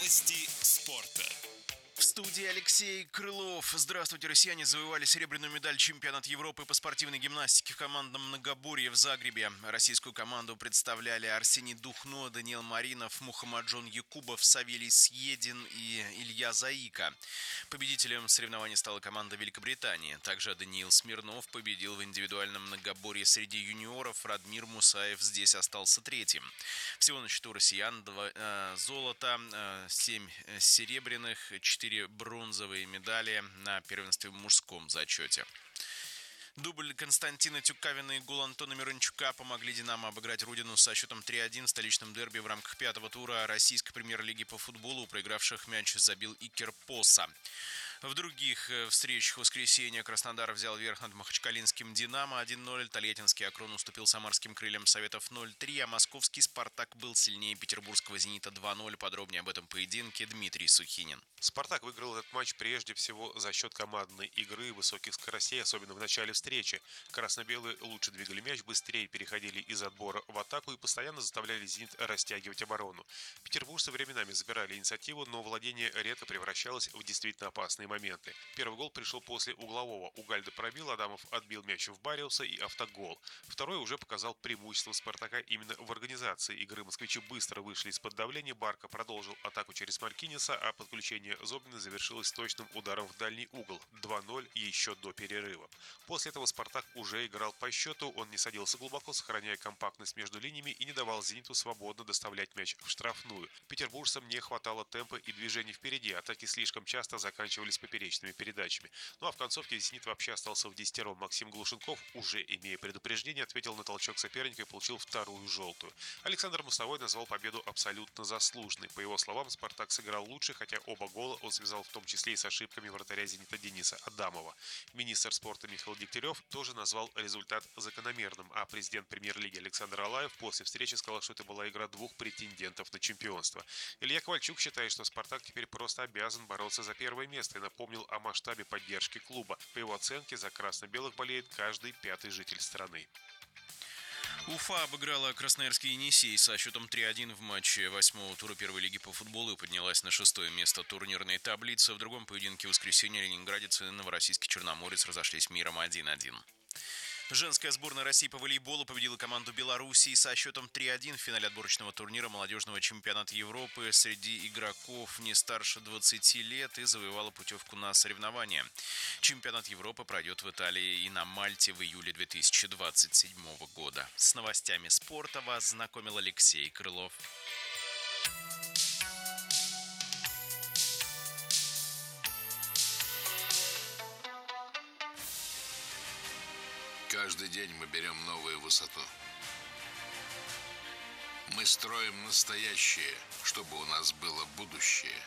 Новости спорта. В студии Алексей Крылов. Здравствуйте, россияне завоевали серебряную медаль чемпионата Европы по спортивной гимнастике в командном многоборье в Загребе. Российскую команду представляли Арсений Духно, Даниил Маринов, Мухаммаджон Якубов, Савелий Съедин и Илья Заика. Победителем соревнований стала команда Великобритании. Также Даниил Смирнов победил в индивидуальном многоборье среди юниоров. Радмир Мусаев здесь остался третьим. Всего на счету россиян 2 золота, 7 серебряных, 4 бронзовые медали на первенстве в мужском зачете. Дубль Константина Тюкавина и гол Антона Мирончука помогли «Динамо» обыграть Рудину со счетом 3-1 в столичном дерби в рамках пятого тура российской премьер-лиги по футболу. Проигравших мяч забил Икер Поса. В других встречах в воскресенье Краснодар взял верх над махачкалинским «Динамо» 1-0, тольяттинский «Акрон» уступил самарским «Крыльям Советов» 0-3, а московский «Спартак» был сильнее петербургского «Зенита» 2-0. Подробнее об этом поединке Дмитрий Сухинин. «Спартак» выиграл этот матч прежде всего за счет командной игры, высоких скоростей, особенно в начале встречи. Красно-белые лучше двигали мяч, быстрее переходили из отбора в атаку и постоянно заставляли «Зенит» растягивать оборону. Петербуржцы временами забирали инициативу, но владение редко превращалось в действительно опасные моменты. Первый гол пришел после углового. Угальда пробил, Адамов отбил мяч в Бариуса и автогол. Второй уже показал преимущество «Спартака» именно в организации игры. Москвичи быстро вышли из-под давления, Барка продолжил атаку через Маркинеса, а подключение Зобнина завершилось точным ударом в дальний угол. 2-0 еще до перерыва. После этого «Спартак» уже играл по счету, он не садился глубоко, сохраняя компактность между линиями и не давал «Зениту» свободно доставлять мяч в штрафную. Петербуржцам не хватало темпа и движений впереди, атаки слишком часто заканчивались поперечными передачами. Ну а в концовке «Зенит» вообще остался в десятером. Максим Глушенков, уже имея предупреждение, ответил на толчок соперника и получил вторую желтую. Александр Мостовой назвал победу абсолютно заслуженной. По его словам, «Спартак» сыграл лучше, хотя оба гола он связал в том числе и с ошибками вратаря «Зенита» Дениса Адамова. Министр спорта Михаил Дегтярев тоже назвал результат закономерным, а президент премьер-лиги Александр Алаев после встречи сказал, что это была игра двух претендентов на чемпионство. Илья Ковальчук считает, что «Спартак» теперь просто обязан бороться за первое место и напомнил о масштабе поддержки клуба. По его оценке, за красно-белых болеет каждый пятый житель страны. Уфа обыграла красноярский «Енисей» со счетом 3-1 в матче 8-го тура первой лиги по футболу и поднялась на 6-е место турнирной таблицы. В другом поединке в воскресенье ленинградец и новороссийский «Черноморец» разошлись миром 1-1. Женская сборная России по волейболу победила команду Белоруссии со счетом 3-1 в финале отборочного турнира молодежного чемпионата Европы среди игроков не старше 20 лет и завоевала путевку на соревнования. Чемпионат Европы пройдет в Италии и на Мальте в июле 2027 года. С новостями спорта вас знакомил Алексей Крылов. Каждый день мы берем новую высоту. Мы строим настоящее, чтобы у нас было будущее.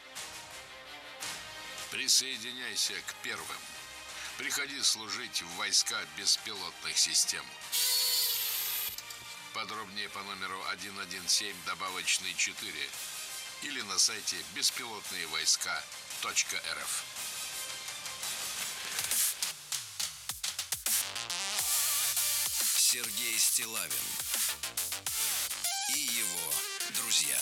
Присоединяйся к первым. Приходи служить в войска беспилотных систем. Подробнее по номеру 117 добавочный 4 или на сайте беспилотныевойска.рф. Сергей Стиллавин и его друзья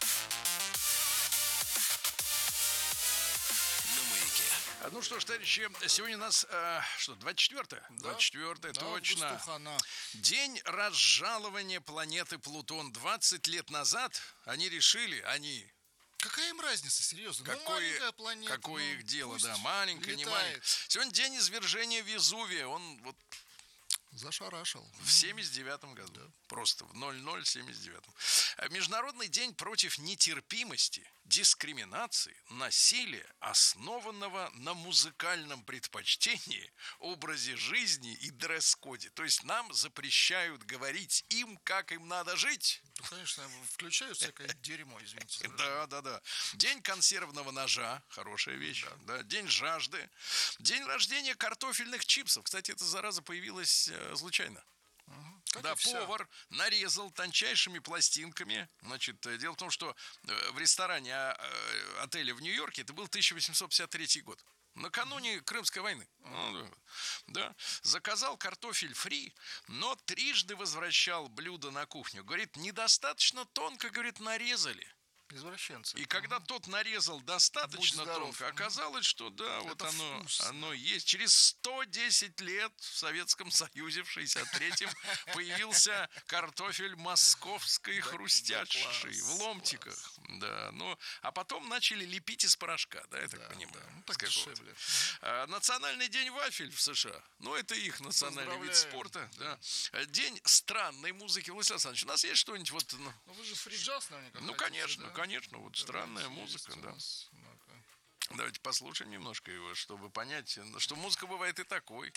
на Маяке. Ну что ж, товарищи, сегодня у нас 24-е? Да, 24-е, точно. День разжалования планеты Плутон. 20 лет назад они решили, Какая им разница, серьезно? Маленькая планета. Какое их дело, да, маленькая, не маленькая. Сегодня день извержения Везувия, он вот зашарашил. в 79-м году. Да. Просто в 0079-м. Международный день против нетерпимости, дискриминации, насилия, основанного на музыкальном предпочтении, образе жизни и дресс-коде. То есть нам запрещают говорить им, как им надо жить. Ну, конечно, включают всякое дерьмо, извините. Да. День консервного ножа, хорошая вещь. Да. День жажды. День рождения картофельных чипсов. Кстати, эта зараза появилась случайно. Да, повар нарезал тончайшими пластинками. Значит, дело в том, что в ресторане отеля в Нью-Йорке, это был 1853 год, накануне Крымской войны. Да. Заказал картофель фри, но трижды возвращал блюдо на кухню. Говорит, недостаточно тонко, говорит, нарезали. Извращенцы. И когда тот нарезал достаточно Будь здоров. тонко, оказалось, что да, вот Это вкусно. оно есть. Через 110 лет в Советском Союзе в 63-м появился картофель московской хрустящий класс, в ломтиках. Да, ну, а потом начали лепить из порошка, да, я так понимаю. Ну, так с какого-то. дешевле. Национальный день вафель в США. Ну, это их национальный вид Поздравляем. спорта. Да. День странной музыки. Владислав Александрович, у нас есть что-нибудь вот... Ну, вы же фри-джаз наверняка Ну, хотите, конечно, да? конечно, вот странная Есть музыка, у да. нас. Ну-ка. Давайте послушаем немножко его, чтобы понять, что музыка бывает и такой.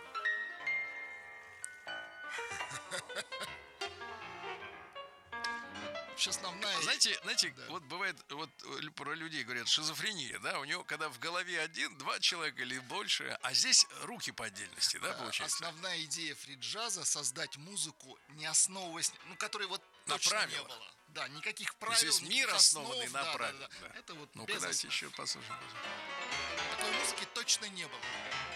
Вообще основная... Знаете, вот бывает, вот про людей говорят, шизофрения, да, у него, когда в голове один-два человека или больше, а здесь руки по отдельности, да, получается? Основная идея фри-джаза — создать музыку, не основываясь, ну, которой вот На точно правилах. не было. Да, никаких То правил, есть никаких мир основ, основанный на да, правилах. да. Да. Это вот Ну, без давайте основ. еще послушаем. Такой музыки точно не было.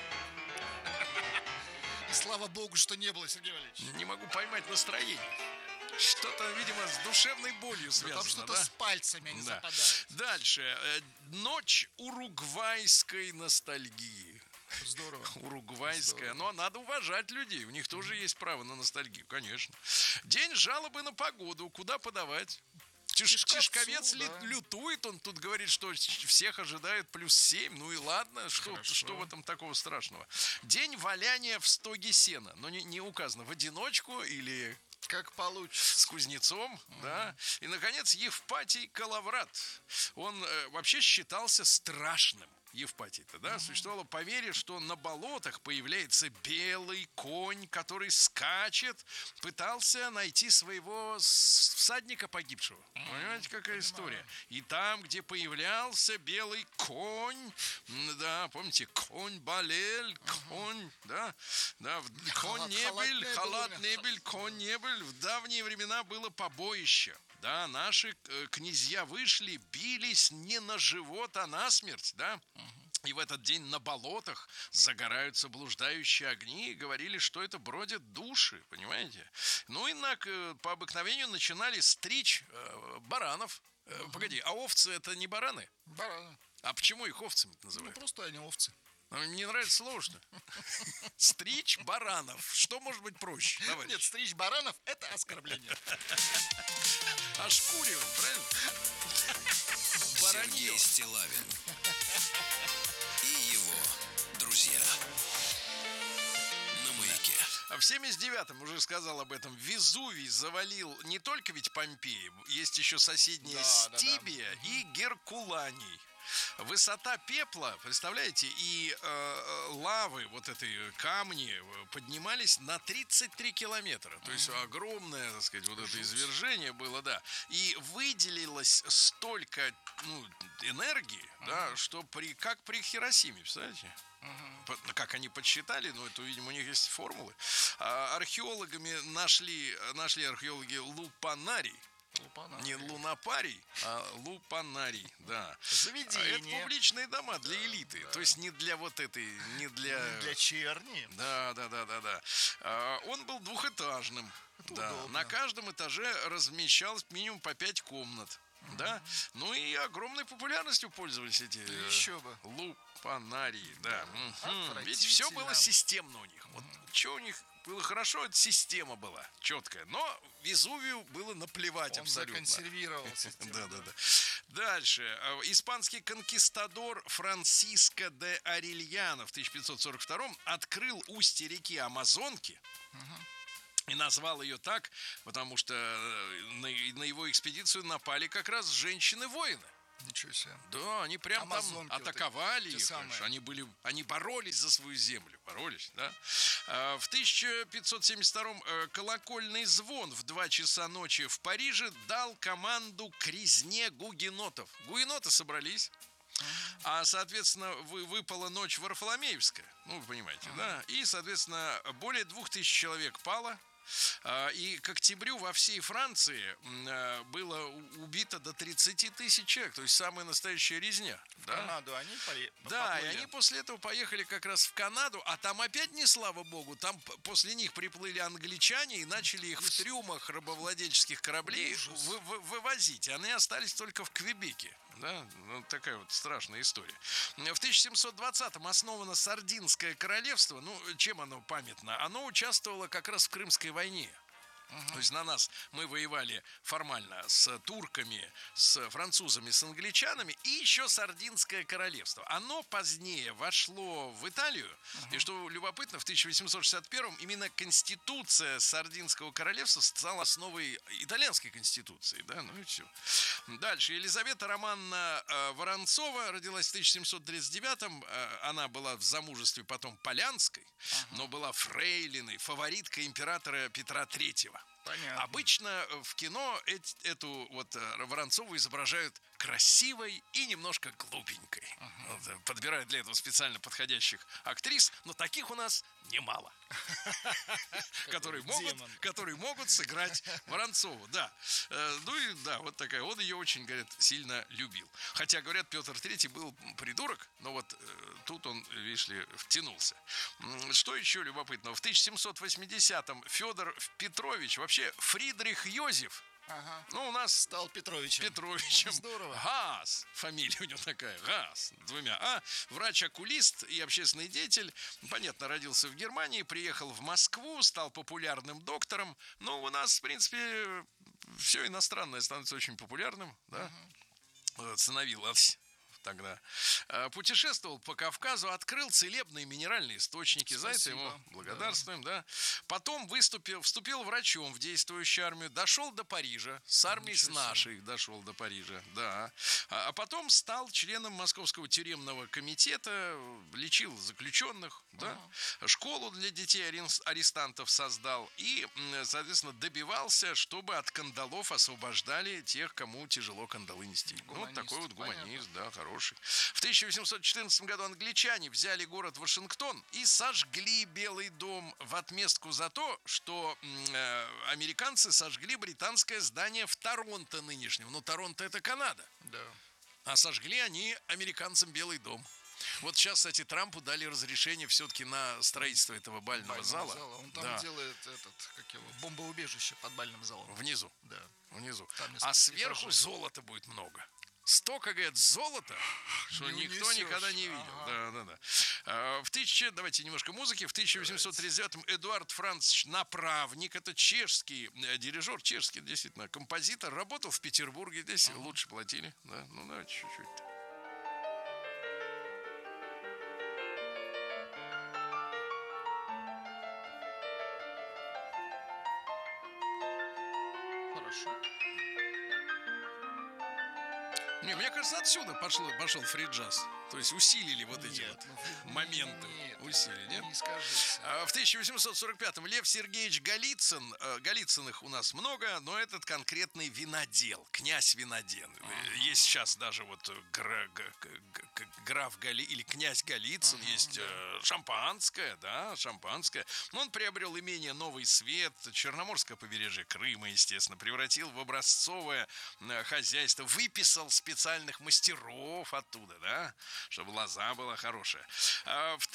И слава богу, что не было, Сергей Валерьевич. Не могу поймать настроение. Что-то, видимо, с душевной болью связано, Там что-то да? с пальцами они Да. западают. Дальше. Ночь уругвайской ностальгии. Здорово. Уругвайская. Но надо уважать людей. У них тоже есть право на ностальгию, конечно. День жалобы на погоду. Куда подавать? Тишковец да. лютует. Он тут говорит, что всех ожидает +7. Ну и ладно, что в этом такого страшного? День валяния в стоге сена. Но не указано, в одиночку или... Как получится. с кузнецом, да. И, наконец, Евпатий Калаврат. Он вообще считался страшным. Евпатий-то, да, существовало поверье, что на болотах появляется белый конь, который скачет, пытался найти своего всадника погибшего. Понимаете, какая история? И там, где появлялся белый конь, да, помните, конь болел, конь, да, конь не был, халат не был, конь не был. В давние времена было побоище. Да, наши князья вышли, бились не на живот, а на смерть, да. И в этот день на болотах загораются блуждающие огни и говорили, что это бродят души, понимаете? Ну и по обыкновению начинали стричь баранов. Погоди, а овцы это не бараны? Бараны. А почему их овцами Ну, называют? просто они овцы. Мне нравится слово, что? Стричь баранов. Что может быть проще? Товарищ? Нет, стричь баранов — это оскорбление. Ошкуривать, правильно? Баранье. Сергей Стиллавин и его друзья на Маяке. В 79-м, уже сказал об этом, Везувий завалил не только ведь Помпеи, есть еще соседние Стибия и Геркуланий. Высота пепла, представляете, и лавы, вот этой камни поднимались на 33 километра. То есть огромное, так сказать, вот это извержение было, да. И выделилось столько энергии, да, что как при Хиросиме, представляете? Как они подсчитали, ну, это, видимо, у них есть формулы. Археологами нашли археологи лупанарий. Не лунопарий, а лупанарий, да. Заведение. Это публичные дома для элиты. То есть не для вот этой, не для... Для черни. Да. Он был двухэтажным. Да. На каждом этаже размещалось минимум по 5 комнат. Да. Ну и огромной популярностью пользовались эти Еще бы. лупанарии. Да. Ведь все было системно у них. Вот что у них было хорошо, это система была четкая. Но Везувию было наплевать Он абсолютно. законсервировался. Да. Дальше. Испанский конкистадор Франсиско де Орельяно в 1542-м открыл устье реки Амазонки. И назвал ее так, потому что на его экспедицию напали как раз женщины-воины. Ничего себе. Да, они прям Амазонки там атаковали вот их. Они боролись за свою землю. Боролись, да. В 1572-м колокольный звон в 2 часа ночи в Париже дал команду к резне гугенотов. Гугеноты собрались. А, соответственно, выпала ночь Варфоломеевская. Ну, вы понимаете, да? И, соответственно, более 2000 человек пало. И к октябрю во всей Франции было убито до 30 тысяч человек. То есть самая настоящая резня. В Канаду они Да, и они после этого поехали как раз в Канаду, а там опять не слава богу, там после них приплыли англичане и начали их в трюмах рабовладельческих кораблей вывозить. Они остались только в Квебеке. Да, ну, такая вот страшная история. В 1720-м основано Сардинское королевство. Ну, чем оно памятно? Оно участвовало как раз в Крымской войне. То есть на нас мы воевали формально с турками, с французами, с англичанами и еще Сардинское королевство. Оно позднее вошло в Италию. И что любопытно, в 1861-м именно конституция Сардинского королевства стала основой итальянской конституции. Да? Ну и все. Дальше. Елизавета Романовна Воронцова родилась в 1739-м. Она была в замужестве потом Полянской, но была фрейлиной, фавориткой императора Петра III. Понятно. Обычно в кино эту вот Воронцову изображают красивой и немножко глупенькой. Вот, подбирают для этого специально подходящих актрис, но таких у нас немало. Которые могут сыграть Воронцову. Да. Ну и да, вот такая. Он ее очень, говорят, сильно любил. Хотя, говорят, Петр III был придурок, но вот тут он, видишь ли, втянулся. Что еще любопытного? В 1780-м Федор Петрович, вообще Фридрих Йозеф, ну, у нас стал Петровичем. Здорово. Гаас. Фамилия у него такая. Гаас. Двумя. Врач-окулист и общественный деятель. Понятно, родился в Германии, приехал в Москву, стал популярным доктором. Ну, у нас, в принципе, все иностранное становится очень популярным. Да? Становилось тогда. Путешествовал по Кавказу, открыл целебные минеральные источники. За это ему благодарствуем. Да. Потом вступил врачом в действующую армию, дошел до Парижа, с армией с нашей дошел до Парижа. Да. А потом стал членом Московского тюремного комитета, лечил заключенных, да. Школу для детей арестантов создал и, соответственно, добивался, чтобы от кандалов освобождали тех, кому тяжело кандалы нести. Ну, вот такой вот гуманист, да, хороший. В 1814 году англичане взяли город Вашингтон и сожгли Белый дом в отместку за то, что американцы сожгли британское здание в Торонто нынешнем. Но Торонто — это Канада. Да. А сожгли они американцам Белый дом. Вот сейчас, кстати, Трампу дали разрешение все-таки на строительство этого бального зала. Он там делает бомбоубежище под бальным залом. Внизу. Да. Внизу. А сверху золота будет много. Столько, говорят, золота, что никто никогда не видел. Давайте немножко музыки. В 1839-м Эдуард Францович Направник, это чешский дирижер, чешский действительно композитор, работал в Петербурге, здесь лучше платили. Да? Ну, давайте чуть-чуть. Хорошо. Не, мне кажется, отсюда пошел фри-джаз. То есть усилили вот эти моменты. Усилили, нет? Не скажите. В 1845-м Лев Сергеевич Голицын, Голицыных у нас много, но этот конкретный винодел, князь Винодел. Есть сейчас даже вот граф или князь Голицын, есть шампанское, да, шампанское. Он приобрел имение Новый Свет, Черноморское побережье Крыма, естественно, превратил в образцовое хозяйство, выписал специальных мастеров оттуда, да, чтобы лоза была хорошая. В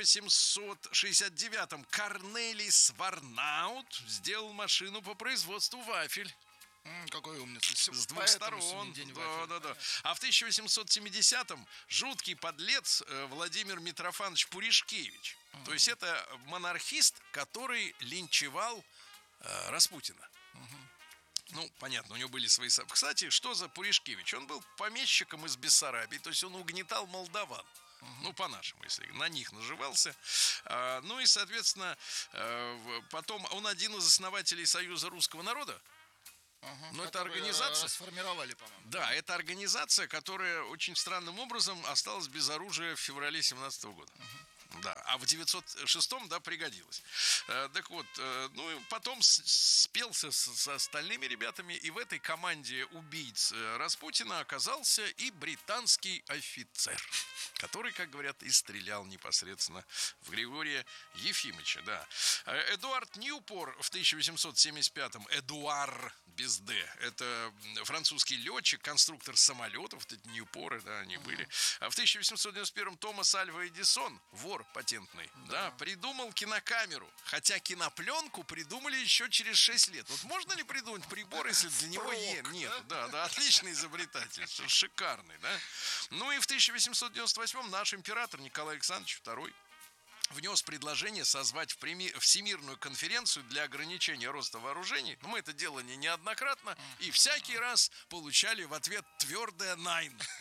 1869-м Корнелис Варнаут сделал машину по производству вафель. Какой умница. С двух сторон. Да. А в 1870-м жуткий подлец Владимир Митрофанович Пуришкевич. То есть это монархист, который линчевал Распутина. Ну, понятно, у него были свои... Кстати, что за Пуришкевич? Он был помещиком из Бессарабии, то есть он угнетал молдаван. Ну, по-нашему, если на них наживался. Ну и, соответственно, потом он один из основателей Союза русского народа. Но это организация... Сформировали, по-моему. Да, это организация, которая очень странным образом осталась без оружия в феврале 2017 года. Да, а в 906-м, да, пригодилось. Так вот, ну и потом спелся с остальными ребятами, и в этой команде убийц Распутина оказался и британский офицер. который, как говорят, и стрелял непосредственно в Григория Ефимовича, да. Эдуард Ньюпор в 1875-м, Эдуар без «Д», это французский летчик, конструктор самолетов, вот эти Ньюпоры, да, они были. А в 1891-м Томас Альва Эдисон, вор патентный, да, придумал кинокамеру, хотя кинопленку придумали еще через 6 лет. Вот можно ли придумать прибор, если для него нет? Да, отличный изобретатель, шикарный, да. Ну и в 1898-м наш император Николай Александрович II внес предложение созвать Всемирную конференцию для ограничения роста вооружений. Но мы это делали неоднократно и всякий раз получали в ответ твердое «найн».